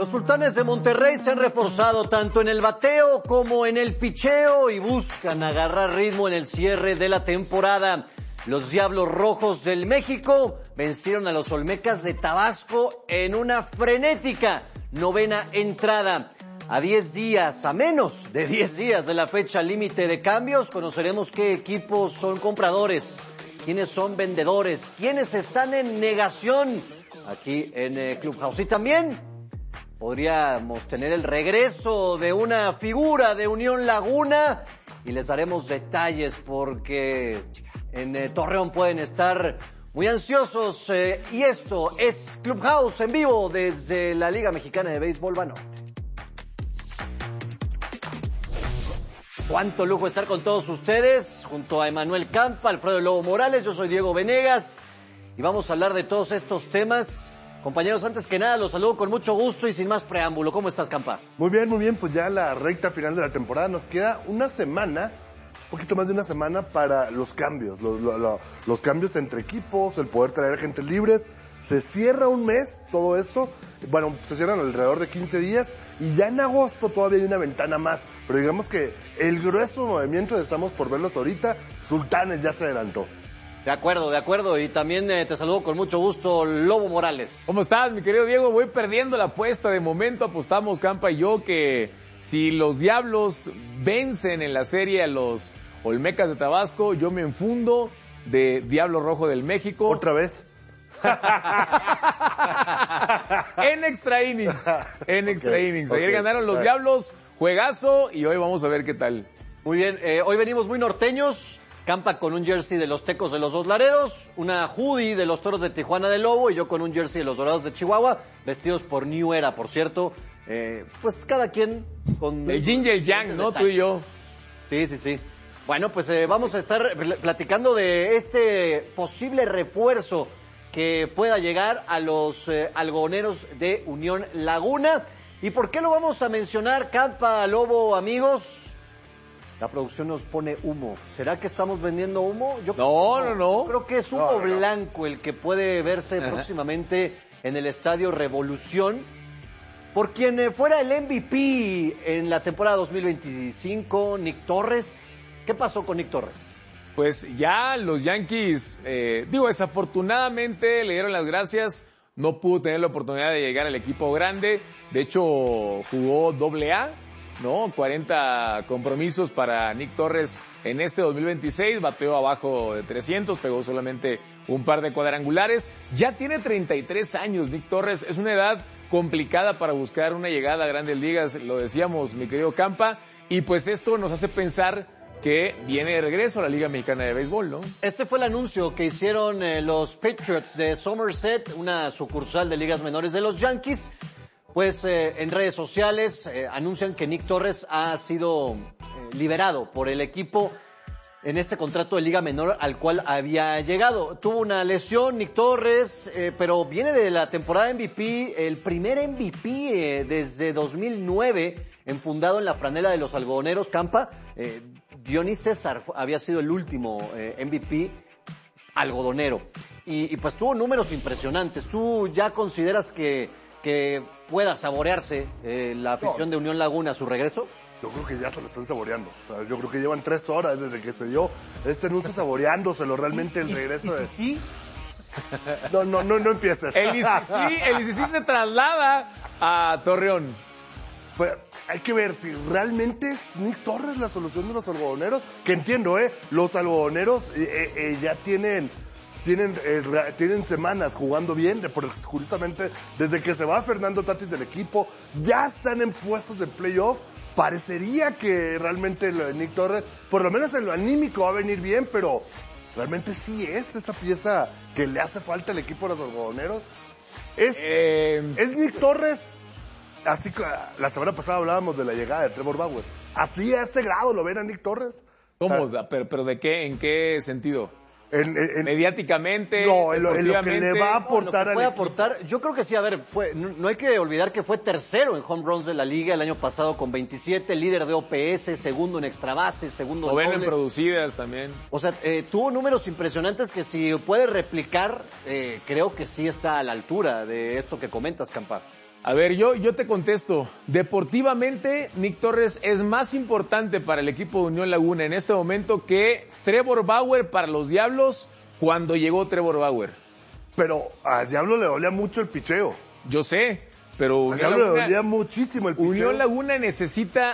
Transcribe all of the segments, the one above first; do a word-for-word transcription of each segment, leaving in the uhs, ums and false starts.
Los Sultanes de Monterrey se han reforzado tanto en el bateo como en el picheo y buscan agarrar ritmo en el cierre de la temporada. Los Diablos Rojos del México vencieron a los Olmecas de Tabasco en una frenética novena entrada. A diez días, a menos de diez días de la fecha límite de cambios, conoceremos qué equipos son compradores, quiénes son vendedores, quiénes están en negación aquí en eh, Clubhouse. Y también podríamos tener el regreso de una figura de Unión Laguna y les daremos detalles porque en eh, Torreón pueden estar muy ansiosos. Eh, y esto es Clubhouse en vivo desde la Liga Mexicana de Béisbol Banorte. Cuánto lujo estar con todos ustedes, junto a Emanuel Campa, Alfredo Lobo Morales, yo soy Diego Venegas y vamos a hablar de todos estos temas. Compañeros, antes que nada los saludo con mucho gusto y sin más preámbulo. ¿Cómo estás, Campa? Muy bien, muy bien, pues ya la recta final de la temporada nos queda una semana, un poquito más de una semana para los cambios, los, los, los cambios entre equipos, el poder traer gente libres. Se cierra un mes todo esto, bueno, se cierran alrededor de quince días y ya en agosto todavía hay una ventana más, pero digamos que el grueso movimiento estamos por verlos ahorita. Sultanes ya se adelantó. De acuerdo, de acuerdo, y también eh, te saludo con mucho gusto, Lobo Morales. ¿Cómo estás, mi querido Diego? Voy perdiendo la apuesta, de momento apostamos Campa y yo que si los Diablos vencen en la serie a los Olmecas de Tabasco, yo me enfundo de Diablo Rojo del México. ¿Otra vez? en extra innings, en extra okay, innings. Ayer okay, ganaron los right. Diablos, juegazo, y hoy vamos a ver qué tal. Muy bien, eh, hoy venimos muy norteños. Campa con un jersey de los Tecos de los Dos Laredos, una hoodie de los Toros de Tijuana de Lobo y yo con un jersey de los Dorados de Chihuahua, vestidos por New Era, por cierto. Eh, pues cada quien con... El yin y el yang, ¿no? Tú y yo. Sí, sí, sí. Bueno, pues eh, vamos a estar platicando de este posible refuerzo que pueda llegar a los eh, algodoneros de Unión Laguna. ¿Y por qué lo vamos a mencionar, Campa, Lobo, amigos? La producción nos pone humo. ¿Será que estamos vendiendo humo? Yo no, no, no. Creo que es humo no, no. blanco el que puede verse Ajá. próximamente en el Estadio Revolución. Por quien eh, fuera el M V P en la temporada dos mil veinticinco, Nick Torres. ¿Qué pasó con Nick Torres? Pues ya los Yankees, eh, digo, desafortunadamente le dieron las gracias. No pudo tener la oportunidad de llegar al equipo grande. De hecho, jugó doble A. ¿no? cuarenta compromisos para Nick Torres en este dos mil veintiséis, bateó abajo de trescientos, pegó solamente un par de cuadrangulares. Ya tiene treinta y tres años Nick Torres, es una edad complicada para buscar una llegada a Grandes Ligas, lo decíamos, mi querido Campa, y pues esto nos hace pensar que viene de regreso a la Liga Mexicana de Béisbol, ¿no? Este fue el anuncio que hicieron eh, los Patriots de Somerset, una sucursal de ligas menores de los Yankees. Pues eh, en redes sociales eh, anuncian que Nick Torres ha sido eh, liberado por el equipo en este contrato de liga menor al cual había llegado. Tuvo una lesión Nick Torres, eh, pero viene de la temporada M V P, el primer M V P eh, desde dos mil nueve, enfundado en la franela de los algodoneros. Campa, eh, Dionis César había sido el último eh, M V P algodonero y, y pues tuvo números impresionantes. ¿Tú ya consideras que que pueda saborearse eh, la afición no. de Unión Laguna a su regreso? Yo creo que ya se lo están saboreando. O sea, yo creo que llevan tres horas desde que se dio este anuncio saboreándoselo realmente el regreso de... ¿Sí? No, no, no, no empieces. El I C C, el I C C se traslada a Torreón. Pues hay que ver si realmente es Nick Torres la solución de los algodoneros. Que entiendo, ¿eh? Los algodoneros eh, eh, ya tienen... Tienen, eh, tienen semanas jugando bien, de, curiosamente, desde que se va Fernando Tatis del equipo, ya están en puestos de playoff. Parecería que realmente lo de Nick Torres, por lo menos en lo anímico, va a venir bien, pero realmente sí es esa pieza que le hace falta al equipo de los algodoneros. Es, eh... es Nick Torres, así que la semana pasada hablábamos de la llegada de Trevor Bauer. Así a este grado lo ven a Nick Torres. ¿Cómo? ¿Pero, pero de qué? ¿En qué sentido? En, en, en, mediáticamente, no, en lo, en lo que le va a aportar no, al puede aportar, yo creo que sí, a ver, fue, no, no hay que olvidar que fue tercero en home runs de la liga el año pasado con veintisiete, líder de O P S, segundo en extra base, segundo en noveno en producidas también. O sea, eh, tuvo números impresionantes que si puede replicar, eh, creo que sí está a la altura de esto que comentas, Campa. A ver, yo, yo te contesto. Deportivamente, Nick Torres es más importante para el equipo de Unión Laguna en este momento que Trevor Bauer para los Diablos cuando llegó Trevor Bauer. Pero a Diablo le dolía mucho el picheo. Yo sé, pero A Unión Diablo le Laguna, dolía muchísimo el picheo. Unión Laguna necesita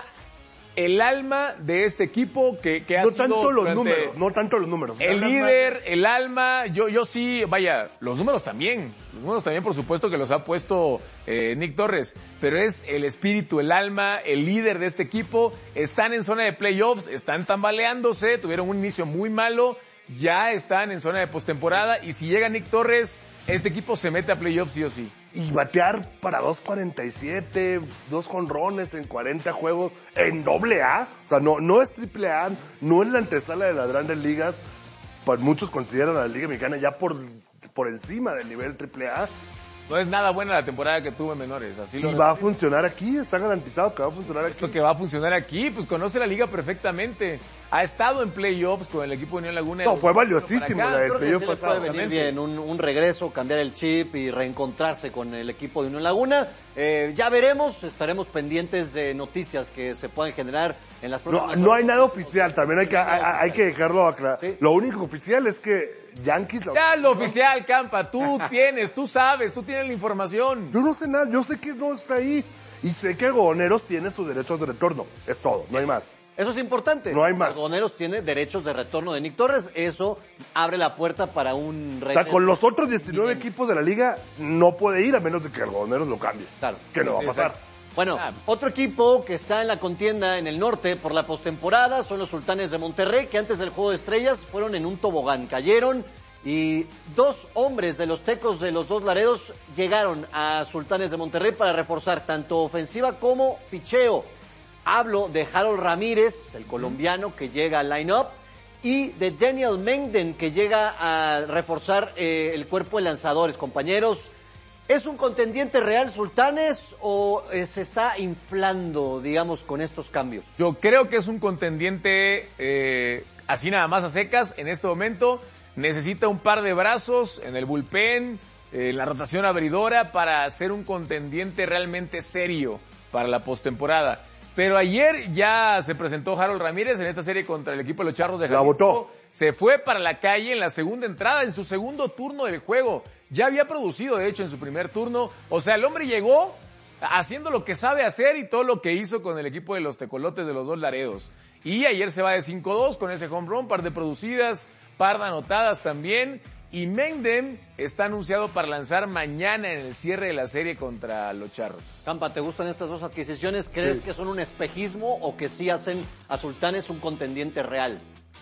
el alma de este equipo que, que ha No sido tanto los durante- números, no tanto los números. El Nada líder, más. el alma, yo, yo sí, vaya, los números también, los números también por supuesto que los ha puesto eh, Nick Torres, pero es el espíritu, el alma, el líder de este equipo, están en zona de playoffs, están tambaleándose, tuvieron un inicio muy malo, ya están en zona de postemporada y si llega Nick Torres, este equipo se mete a playoffs sí o sí. Y batear para dos cuarenta y siete, dos jonrones en cuarenta juegos en doble A. O sea, no, no es triple A, no es la antesala de las grandes ligas. Pues muchos consideran a la Liga Mexicana ya por, por encima del nivel triple A. No es nada buena la temporada que tuvo en menores, así lo Y va a funcionar aquí, está garantizado que va a funcionar aquí. Esto que va a funcionar aquí, pues conoce la liga perfectamente. Ha estado en playoffs con el equipo de Unión Laguna. No, fue valiosísimo Para acá. la del Creo que playoff sí les pasado. puede venir Exactamente. bien un, un regreso, cambiar el chip y reencontrarse con el equipo de Unión Laguna. Eh, ya veremos, estaremos pendientes de noticias que se puedan generar en las No, próximas no hay horas. nada oficial, también hay que, hay, hay que dejarlo aclarar. Sí. Lo único oficial es que Yankees... Ya lo oficial, Campa, tú tienes, tú sabes, tú tienes la información. Yo no sé nada, yo sé que no está ahí. Y sé que Algodoneros tiene sus derechos de retorno. Es todo, no hay más. Eso es importante. No hay más. Los Algodoneros tienen derechos de retorno de Nick Torres. Eso abre la puerta para un O sea, regreso. con los otros diecinueve Bien. equipos de la liga no puede ir a menos de que Algodoneros lo cambie. Claro. Que no va a Sí, pasar. exacto. Bueno, Ah. otro equipo que está en la contienda en el norte por la postemporada son los Sultanes de Monterrey, que antes del Juego de Estrellas fueron en un tobogán. Cayeron y dos hombres de los Tecos de los Dos Laredos llegaron a Sultanes de Monterrey para reforzar tanto ofensiva como picheo. Hablo de Harold Ramírez, el colombiano que llega al line-up, y de Daniel Mengden, que llega a reforzar eh, el cuerpo de lanzadores. Compañeros, ¿es un contendiente real Sultanes o eh, se está inflando, digamos, con estos cambios? Yo creo que es un contendiente eh, así nada más a secas en este momento. Necesita un par de brazos en el bullpen, eh, la rotación abridora para ser un contendiente realmente serio para la postemporada. Pero ayer ya se presentó Harold Ramírez en esta serie contra el equipo de los Charros de La Jalisco. botó. Se fue para la calle en la segunda entrada, en su segundo turno del juego. Ya había producido, de hecho, en su primer turno. O sea, el hombre llegó haciendo lo que sabe hacer y todo lo que hizo con el equipo de los Tecolotes de los Dos Laredos. Y ayer se va de cinco dos con ese home run, par de producidas, par de anotadas también. Y Mengden está anunciado para lanzar mañana en el cierre de la serie contra los Charros. Campa, ¿te gustan estas dos adquisiciones? ¿Crees Sí. que son un espejismo o que sí hacen a Sultanes un contendiente real?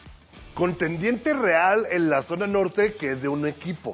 Contendiente real en la zona norte que es de un equipo.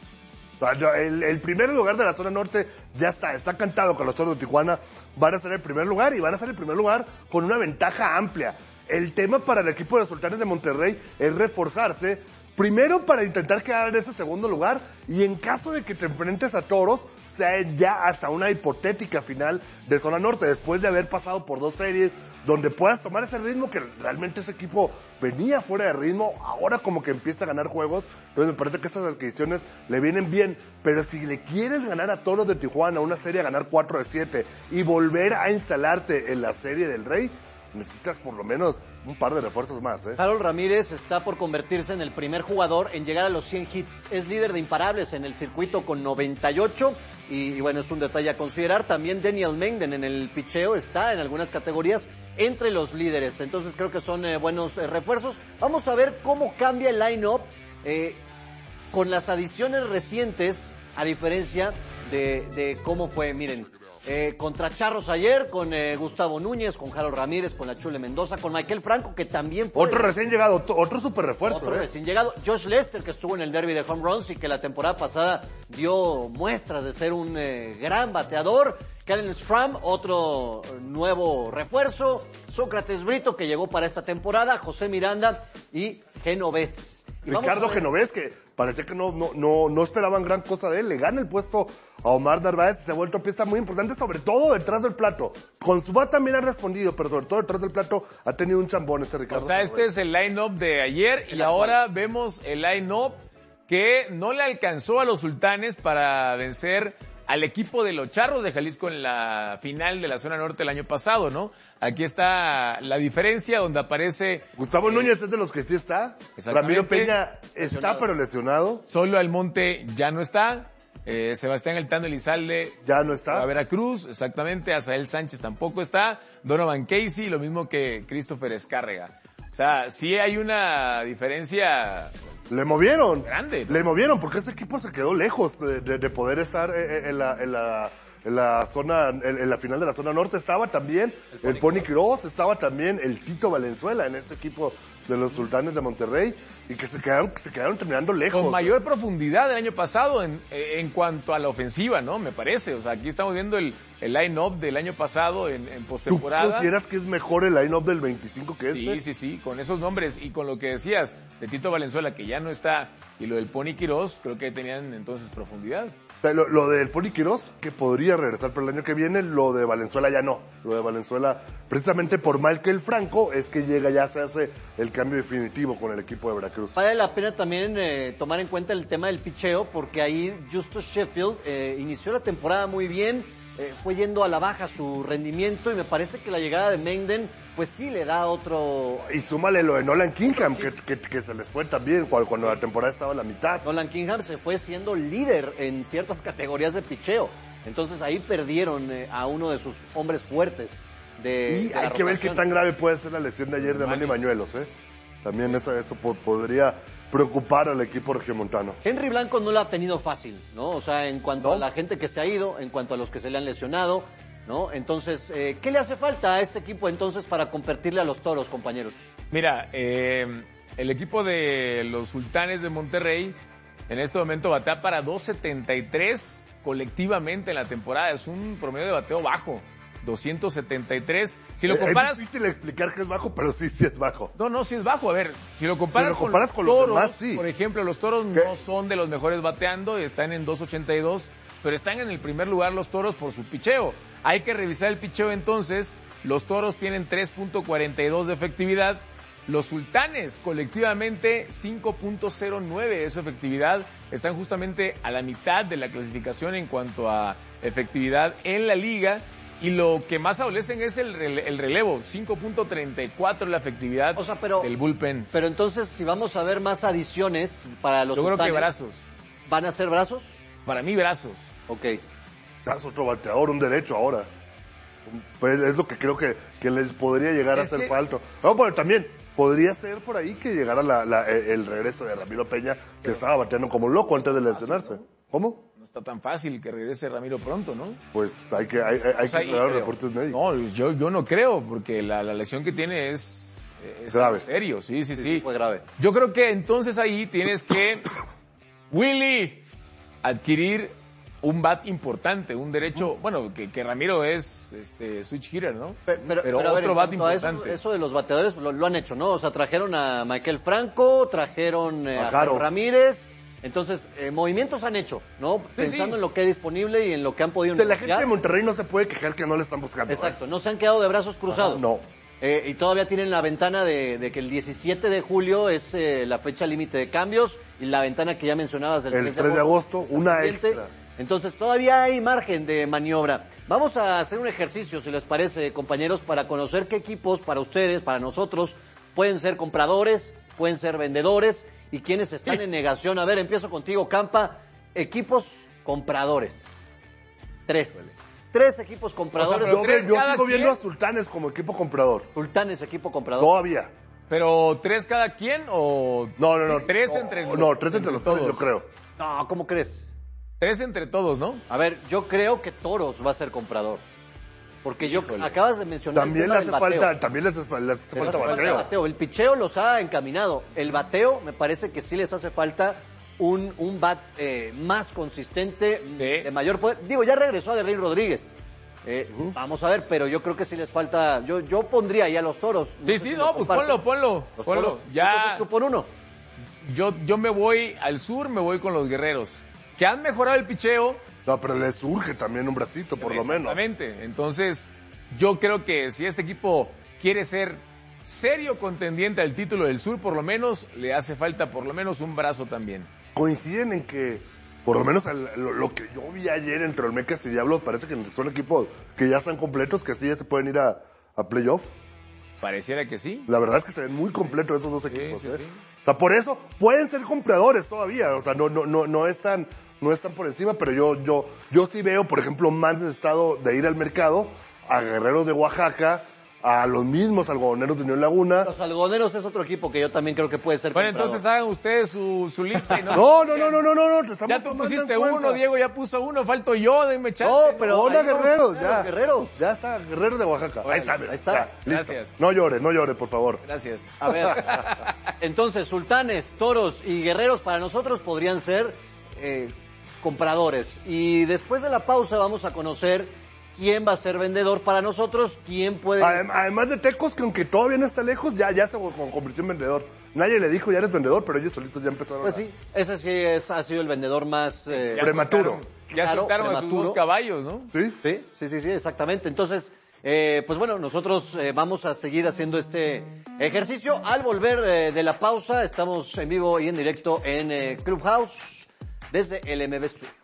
O sea, yo- el, el primer lugar de la zona norte ya está, está cantado con los Toros de Tijuana. Van a ser el primer lugar y van a ser el primer lugar con una ventaja amplia. El tema para el equipo de los Sultanes de Monterrey es reforzarse, primero para intentar quedar en ese segundo lugar y en caso de que te enfrentes a Toros, sea ya hasta una hipotética final de zona norte, después de haber pasado por dos series, donde puedas tomar ese ritmo que realmente ese equipo venía fuera de ritmo, ahora como que empieza a ganar juegos, entonces me parece que estas adquisiciones le vienen bien, pero si le quieres ganar a Toros de Tijuana una serie a ganar cuatro de siete y volver a instalarte en la serie del Rey, necesitas por lo menos un par de refuerzos más, ¿eh? Harold Ramírez está por convertirse en el primer jugador en llegar a los cien hits. Es líder de imparables en el circuito con noventa y ocho y, y bueno, es un detalle a considerar. También Daniel Mengden en el picheo está en algunas categorías entre los líderes. Entonces creo que son eh, buenos eh, refuerzos. Vamos a ver cómo cambia el line-up eh, con las adiciones recientes, a diferencia de, de cómo fue. Miren, Eh, contra Charros ayer, con eh, Gustavo Núñez, con Harold Ramírez, con la Chule Mendoza, con Michael Franco, que también fue... Otro recién llegado, otro, otro super refuerzo, Otro ¿eh? recién llegado. Josh Lester, que estuvo en el derby de home runs y que la temporada pasada dio muestras de ser un eh, gran bateador. Kellen Stram, otro nuevo refuerzo. Sócrates Brito, que llegó para esta temporada. José Miranda y Genovés. Y vamos Ricardo a ver- Genovés, que parecía que no, no, no, no esperaban gran cosa de él, le gana el puesto a Omar Narváez y se ha vuelto pieza muy importante, sobre todo detrás del plato. Con su bat también ha respondido, pero sobre todo detrás del plato ha tenido un chambón este O Ricardo sea, este Genovés. es el line-up de ayer y El ahora vemos el line-up que no le alcanzó a los Sultanes para vencer al equipo de los Charros de Jalisco en la final de la zona norte el año pasado, ¿no? Aquí está la diferencia donde aparece... Gustavo eh, Núñez es de los que sí está. Ramiro Peña está lesionado. Pero lesionado. Solo Almonte ya no está. Eh, Sebastián Eltano Elizalde ya no está. A Veracruz, exactamente. Azael Sánchez tampoco está. Donovan Casey, lo mismo que Christopher Escárrega. O sea, sí hay una diferencia... Le movieron. Grande, ¿no? Le movieron porque ese equipo se quedó lejos de, de, de poder estar en la, en la, en la zona, en, en la final de la zona norte. Estaba también el Pony Quiroz, estaba también el Tito Valenzuela en ese equipo de los Sultanes de Monterrey y que se quedaron, que se quedaron terminando lejos. Con mayor profundidad el año pasado en, en cuanto a la ofensiva, ¿no? Me parece. O sea, aquí estamos viendo el, el line-up del año pasado en, en postemporada. ¿Tú consideras que es mejor el line-up del veinticinco que este? Sí, sí, sí. Con esos nombres y con lo que decías de Tito Valenzuela, que ya no está, y lo del Pony Quiroz, creo que tenían entonces profundidad. Lo, lo del Pony Quiroz, que podría regresar para el año que viene, lo de Valenzuela ya no. Lo de Valenzuela, precisamente por Michael Franco, es que llega, ya se hace el cambio definitivo con el equipo de Veracruz. Vale la pena también eh, tomar en cuenta el tema del picheo, porque ahí Justus Sheffield eh, inició la temporada muy bien, eh, fue yendo a la baja su rendimiento y me parece que la llegada de Mengden pues sí le da otro... Y súmale lo de Nolan Kingham, que, que, que se les fue también cuando, cuando la temporada estaba a la mitad. Nolan Kingham se fue siendo líder en ciertas categorías de picheo, entonces ahí perdieron eh, a uno de sus hombres fuertes. De, y de hay que rotación. ver qué tan grave puede ser la lesión de ayer de Manny Bañuelos, ¿eh? También eso, eso po podría preocupar al equipo regiomontano. Henry Blanco no lo ha tenido fácil, ¿no? O sea, en cuanto ¿No? a la gente que se ha ido, en cuanto a los que se le han lesionado, ¿no? Entonces, eh, ¿qué le hace falta a este equipo entonces para competirle a los Toros, compañeros? Mira, eh, el equipo de los Sultanes de Monterrey en este momento batea para dos setenta y tres colectivamente en la temporada. Es un promedio de bateo bajo. doscientos setenta y tres. Si lo comparas... Es difícil explicar que es bajo, pero sí, sí es bajo. No, no, sí es bajo. A ver, si lo comparas, si lo comparas con, con los los Toros, demás, sí. Por ejemplo, los Toros ¿Qué? no son de los mejores bateando y están en dos ochenta y dos, pero están en el primer lugar los Toros por su picheo. Hay que revisar el picheo entonces. Los Toros tienen tres punto cuarenta y dos de efectividad. Los Sultanes, colectivamente, cinco punto cero nueve de su efectividad. Están justamente a la mitad de la clasificación en cuanto a efectividad en la liga. Y lo que más adolecen es el, rele el relevo, cinco punto treinta y cuatro la efectividad o sea, pero, del bullpen. Pero entonces, si vamos a ver más adiciones para los Yo creo Sultanes, que brazos. ¿van a ser brazos? Para mí, brazos. Ok. Es otro bateador, un derecho ahora. Pues es lo que creo que, que les podría llegar Es a hacer que... falta. No, pero también podría ser por ahí que llegara la, la, el regreso de Ramiro Peña, que pero... estaba bateando como loco antes de lesionarse. ¿Cómo? Está tan fácil que regrese Ramiro pronto, ¿no? Pues hay que hay, hay o sea, que esperar los reportes médicos. No, yo, yo no creo, porque la, la lesión que tiene es, es grave. serio, sí, sí, sí, sí. Fue grave. Yo creo que entonces ahí tienes que, Willy, adquirir un bat importante, un derecho, bueno, que, que Ramiro es este switch hitter, ¿no? Pero, pero, pero pero otro ver, bat importante. Eso, eso de los bateadores lo, lo han hecho, ¿no? O sea, trajeron a Michael Franco, trajeron eh, a Jaro Ramírez. Entonces, eh, movimientos han hecho, ¿no? Sí, Pensando sí. en lo que es disponible y en lo que han podido De la negociar. gente de Monterrey no se puede quejar que no le están buscando. Exacto, ¿eh? no se han quedado de brazos cruzados. Ajá, no. Eh, y todavía tienen la ventana de, de que el diecisiete de julio es eh, la fecha límite de cambios y la ventana que ya mencionabas del el tres de agosto, una pendiente. extra. Entonces todavía hay margen de maniobra. Vamos a hacer un ejercicio, si les parece, compañeros, para conocer qué equipos para ustedes, para nosotros, pueden ser compradores, pueden ser vendedores y quienes están en negación. A ver, empiezo contigo, Campa. Equipos compradores. Tres. Tres equipos compradores. O sea, Yo, tres yo cada sigo viendo quien. a Sultanes como equipo comprador. Sultanes, equipo comprador. Todavía. ¿Pero tres cada quien o...? No, no, no. Tres no, entre No, no tres entre los todos, yo creo. No, ¿cómo crees? Tres entre todos, ¿no? A ver, yo creo que Toros va a ser comprador. Porque yo Híjole. acabas de mencionar También el le tema hace del bateo. falta, también les hace, les hace Les falta hace falta bateo. bateo. El picheo los ha encaminado. El bateo me parece que sí les hace falta un, un bat eh, más consistente, Sí. de mayor poder. Digo, ya regresó a Derlin Rodríguez. Eh, uh-huh. Vamos a ver, pero yo creo que sí les falta. Yo yo pondría ya los Toros. No sí, sí, no, pues ponlo, ponlo. Los ponlo. Toros, Ya. tú por uno. Yo, yo me voy al sur, me voy con los Guerreros. Que han mejorado el picheo. No, pero les surge también un bracito, por lo menos. Exactamente. Entonces, yo creo que si este equipo quiere ser serio contendiente al título del sur, por lo menos, le hace falta por lo menos un brazo también. Coinciden en que Por lo menos el, lo, lo que yo vi ayer entre Olmecas y Diablos parece que son equipos que ya están completos, que sí ya se pueden ir a, a playoff. Pareciera que sí. La verdad es que se ven muy completos esos dos equipos. Sí, ¿eh? sí, sí. O sea, por eso pueden ser compradores todavía. O sea, no, no, no, no están, no están por encima, pero yo, yo, yo sí veo, por ejemplo, más necesitado de ir al mercado a Guerreros de Oaxaca, a los mismos algodoneros de Unión Laguna. Los algodoneros es otro equipo que yo también creo que puede ser Bueno, comprador. entonces hagan ustedes su, su lista y no. No, no, no, no, no, no, no, te estamos Ya tú tomando pusiste en cuenta. uno, Diego ya puso uno, falto yo, denme chance. No, pero Hola, ahí vamos Guerreros, a ya. los Guerreros. Ya está, Guerreros de Oaxaca. Órale, ahí está, mira, ahí está. ya, listo. Gracias. No llores, no llores, por favor. Gracias. A ver, entonces, sultanes, toros y guerreros para nosotros podrían ser eh, compradores. Y después de la pausa vamos a conocer quién va a ser vendedor para nosotros, quién puede... Adem- Además de Tecos, que aunque todavía no está lejos, ya, ya se convirtió en vendedor. Nadie le dijo ya eres vendedor, pero ellos solitos ya empezaron Pues a... sí, ese sí es, ha sido el vendedor más... eh, Ya Prematuro. soltaron- Ya Claro, soltaron a sus prematuro. dos caballos, ¿no? ¿Sí? Sí, sí, sí, sí, exactamente. Entonces, eh, pues bueno, nosotros eh, vamos a seguir haciendo este ejercicio. Al volver eh, de la pausa, estamos en vivo y en directo en eh, Clubhouse desde el M B Studio.